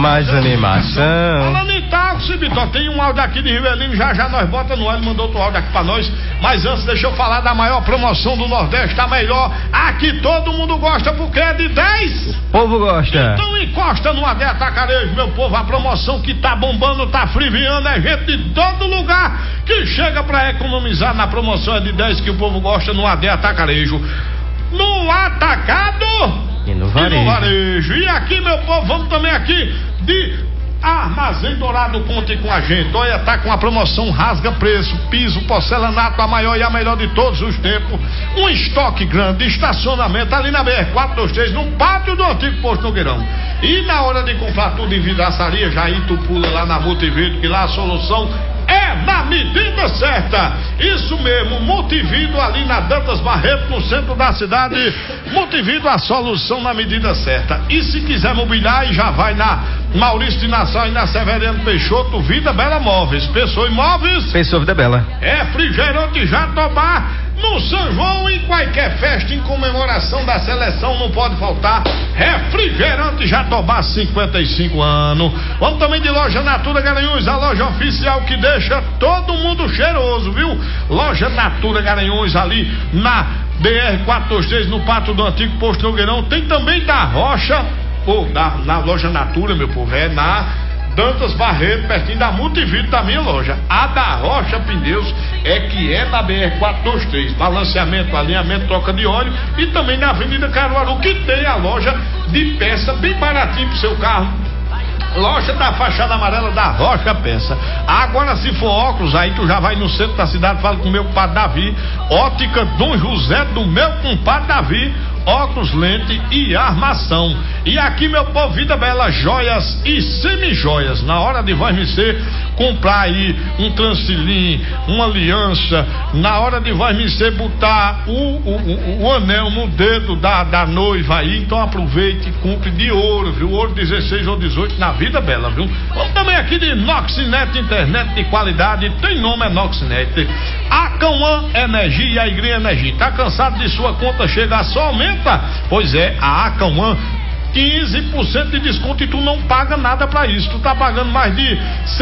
mais animação. Falando em táxi, Bitó, tem um áudio aqui de Rivelino, já nós bota no ar, ele mandou outro áudio aqui pra nós. Mas antes, deixa eu falar da maior promoção do Nordeste, a melhor. Aqui todo mundo gosta porque é de 10. O povo gosta. Então encosta no AD Atacarejo, meu povo, a promoção que tá bombando, tá friviando, é gente de todo lugar que chega pra economizar na promoção é de 10 que o povo gosta no AD Atacarejo. No atacado e no varejo. E aqui, meu povo, vamos também aqui de Armazém Dourado, conte com a gente. Olha, tá com a promoção rasga preço, piso, porcelanato, a maior e a melhor de todos os tempos. Um estoque grande, estacionamento ali na BR-423, no pátio do antigo Posto Nogueirão. E na hora de comprar tudo em vidraçaria, já aí tu pula lá na Multividro, que lá a solução é na medida certa. Isso mesmo, Multividro ali na Dantas Barreto, no centro da cidade. Multividro, a solução na medida certa. E se quiser mobiliar, já vai na Maurício de Nassau e na Severiano Peixoto, Vida Bela Móveis. Pessoa Imóveis, Pessoa Vida Bela. Refrigerante Jatobá, no São João, em qualquer festa em comemoração da seleção, não pode faltar Refrigerante Jatobá, 55 anos. Vamos também de Loja Natura Garanhuns, a loja oficial que deixa todo mundo cheiroso, viu? Loja Natura Garanhuns ali na BR-423, no pátio do antigo Posto Nogueirão. Tem também da Rocha, na Loja Natura, meu povo, é na Dantas Barreto, pertinho da Multividro, da minha loja. A da Rocha Pneus é na BR-423, balanceamento, alinhamento, troca de óleo, e também na Avenida Caruaru, que tem a loja de peça bem baratinho pro seu carro. Loja da fachada amarela da Rocha Peça. Agora, se for óculos, aí tu já vai no centro da cidade, fala com o meu compadre Davi. Ótica Dom José, do meu compadre Davi. Óculos, lente e armação. E aqui, meu povo, Vida Bela, joias e semi-joias. Na hora de vai me ser comprar aí um transilim, uma aliança, na hora de vai me ser botar o anel no dedo da noiva aí, então aproveite e compre de ouro, viu? Ouro 16 ou 18 na Vida Bela, viu? Vamos também aqui de Noxinet, internet de qualidade, tem nome, é Noxinet. A Cauã Energia e a Igreja Energia. Tá cansado de sua conta chegar só aumenta? Pois é, a Acauã, 15% de desconto e tu não paga nada pra isso. Tu tá pagando mais de